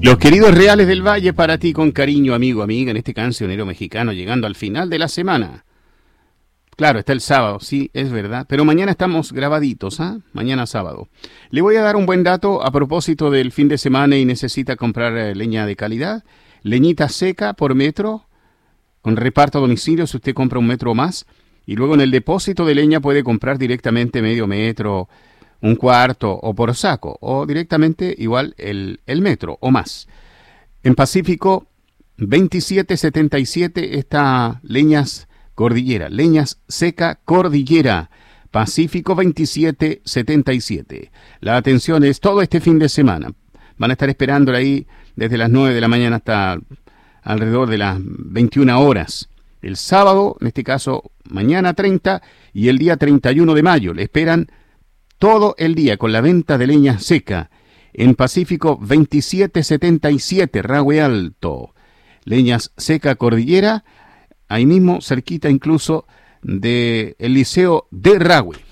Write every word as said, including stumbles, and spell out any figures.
Los queridos Reales del Valle, para ti con cariño, amigo, amiga, en este cancionero mexicano, llegando al final de la semana. Claro, está el sábado, sí, es verdad, pero mañana estamos grabaditos, ¿ah? ¿eh? Mañana sábado. Le voy a dar un buen dato a propósito del fin de semana y necesita comprar eh, leña de calidad. Leñita seca por metro, con reparto a domicilio si usted compra un metro o más. Y luego en el depósito de leña puede comprar directamente medio metro, un cuarto o por saco, o directamente igual el, el metro o más. En Pacífico veintisiete setenta y siete está Leñas Cordillera, Leñas Seca Cordillera, Pacífico veintisiete setenta y siete. La atención es todo este fin de semana. Van a estar esperando ahí desde las nueve de la mañana hasta alrededor de las veintiuna horas. El sábado, en este caso mañana treinta y el día treinta y uno de mayo, le esperan todo el día con la venta de leña seca. En Pacífico veintisiete setenta y siete, Rahue Alto. Leñas Seca Cordillera, ahí mismo cerquita incluso del Liceo de Rahue.